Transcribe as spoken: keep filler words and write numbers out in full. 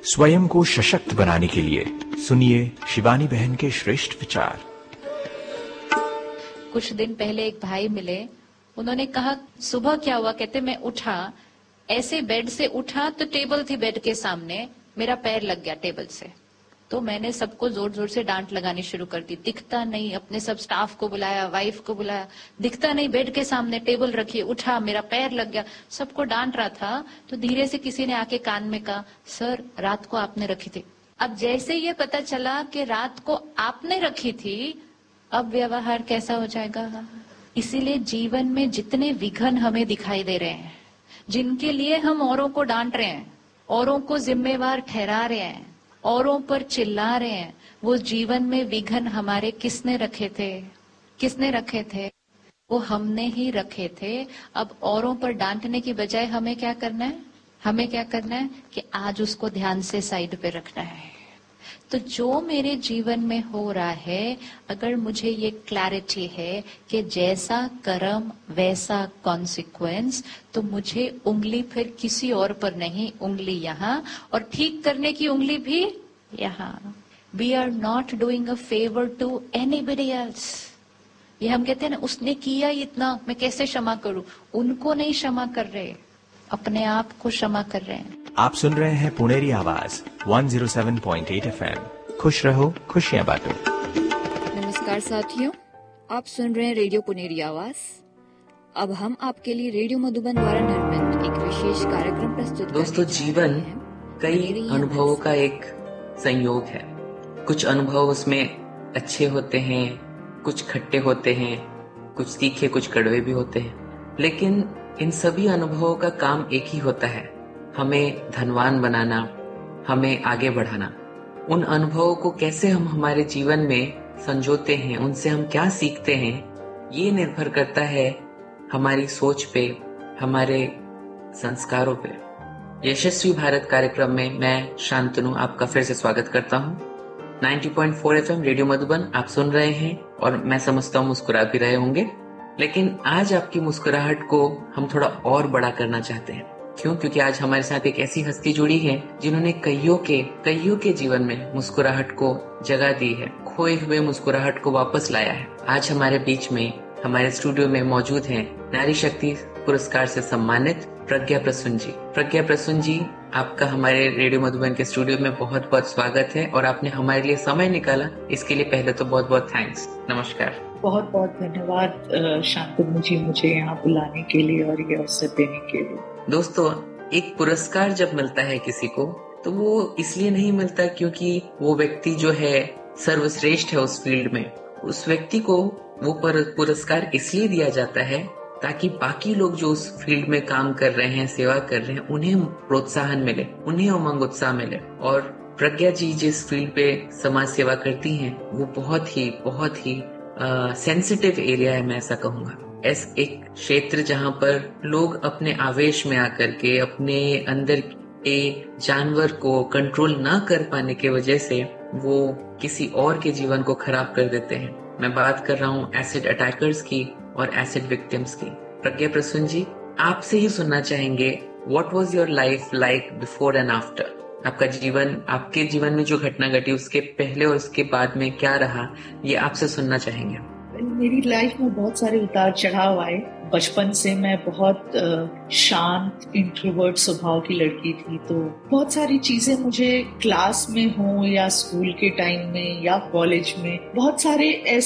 स्वयं को सशक्त बनाने के लिए सुनिए शिवानी बहन के श्रेष्ठ विचार। कुछ दिन पहले एक भाई मिले, उन्होंने कहा सुबह क्या हुआ, कहते मैं उठा, ऐसे बेड से उठा तो टेबल थी बेड के सामने, मेरा पैर लग गया टेबल से। तो मैंने सबको जोर जोर से डांट लगानी शुरू कर दी, दिखता नहीं, अपने सब स्टाफ को बुलाया, वाइफ को बुलाया, दिखता नहीं, बेड के सामने टेबल रखी, उठा, मेरा पैर लग गया, सबको डांट रहा था। तो धीरे से किसी ने आके कान में कहा, सर रात को आपने रखी थी। अब जैसे ये पता चला कि रात को आपने रखी थी, अब व्यवहार कैसा हो जाएगा। इसीलिए जीवन में जितने विघ्न हमें दिखाई दे रहे हैं, जिनके लिए हम औरों को डांट रहे हैं, औरों को जिम्मेवार ठहरा रहे हैं, औरों पर चिल्ला रहे हैं, वो जीवन में विघ्न हमारे किसने रखे थे? किसने रखे थे? वो हमने ही रखे थे। अब औरों पर डांटने की बजाय हमें क्या करना है? हमें क्या करना है कि आज उसको ध्यान से साइड पे रखना है। तो जो मेरे जीवन में हो रहा है, अगर मुझे ये क्लैरिटी है कि जैसा कर्म वैसा कॉन्सिक्वेंस, तो मुझे उंगली फिर किसी और पर नहीं, उंगली यहाँ, और ठीक करने की उंगली भी यहाँ। We are not doing a favour to anybody else. ये हम कहते हैं ना, उसने किया इतना, मैं कैसे क्षमा करूं? उनको नहीं क्षमा कर रहे, अपने आप को क्षमा कर रहे हैं। आप सुन रहे हैं पुनेरी आवाज एक सौ सात पॉइंट आठ एफएम। खुश रहो, खुशियां बांटो। नमस्कार साथियों, आप सुन रहे हैं रेडियो पुनेरी आवाज। अब हम आपके लिए रेडियो मधुबन द्वारा निर्मित एक विशेष कार्यक्रम प्रस्तुत करने दोस्तों, जीवन कई अनुभवों का एक संयोग है। कुछ अनुभव उसमें अच्छे होते हैं, कुछ खट्टे होते हैं, कुछ तीखे, कुछ कड़वे भी होते हैं। लेकिन इन सभी अनुभवों का काम एक ही होता है, हमें धनवान बनाना, हमें आगे बढ़ाना। उन अनुभवों को कैसे हम हमारे जीवन में संजोते हैं, उनसे हम क्या सीखते हैं, ये निर्भर करता है हमारी सोच पे, हमारे संस्कारों पे। यशस्वी भारत कार्यक्रम में मैं शांतनु आपका फिर से स्वागत करता हूँ। नब्बे पॉइंट चार एफएम रेडियो मधुबन आप सुन रहे हैं, और मैं समझता हूँ मुस्कुरा भी रहे होंगे। लेकिन आज आपकी मुस्कुराहट को हम थोड़ा और बड़ा करना चाहते हैं। क्यों? क्योंकि आज हमारे साथ एक ऐसी हस्ती जुड़ी है जिन्होंने कईयों के कईयों के जीवन में मुस्कुराहट को जगह दी है, खोए हुए मुस्कुराहट को वापस लाया है। आज हमारे बीच में, हमारे स्टूडियो में मौजूद हैं नारी शक्ति पुरस्कार से सम्मानित प्रज्ञा प्रसून जी। प्रज्ञा प्रसून जी, आपका हमारे रेडियो मधुबन के स्टूडियो में बहुत बहुत स्वागत है, और आपने हमारे लिए समय निकाला, इसके लिए पहले तो बहुत बहुत थैंक्स। नमस्कार। बहुत बहुत धन्यवाद शांतनु जी, मुझे यहाँ बुलाने के लिए और ये अवसर देने के लिए। दोस्तों, एक पुरस्कार जब मिलता है किसी को, तो वो इसलिए नहीं मिलता क्योंकि वो व्यक्ति जो है सर्वश्रेष्ठ है उस फील्ड में। उस व्यक्ति को वो पुरस्कार इसलिए दिया जाता है ताकि बाकी लोग जो उस फील्ड में काम कर रहे हैं, सेवा कर रहे हैं, उन्हें प्रोत्साहन मिले, उन्हें उमंग उत्साह मिले। और प्रज्ञा जी जिस फील्ड पे समाज सेवा करती हैं, वो बहुत ही बहुत ही सेंसिटिव एरिया है, मैं ऐसा कहूँगा। ऐस एक क्षेत्र जहाँ पर लोग अपने आवेश में आकर के अपने अंदर के जानवर को कंट्रोल ना कर पाने की वजह से वो किसी और के जीवन को खराब कर देते हैं। मैं बात कर रहा हूँ एसिड अटैकर्स की और एसिड विक्टिम्स की। प्रज्ञा प्रसून जी, आपसे ही सुनना चाहेंगे, what was your life like before and after? आपका जीवन, आपके जीवन में जो घटना घटी उसके पहले और उसके बाद में क्या रहा, ये आपसे सुनना चाहेंगे। मेरी लाइफ में बहुत सारे उतार चढ़ाव आए। बचपन से मैं बहुत शांत इंट्रोवर्ट स्वभाव की लड़की थी, तो बहुत सारी चीजें मुझे क्लास में हो या स्कूल के टाइम में या कॉलेज में, बहुत सारे ऐसे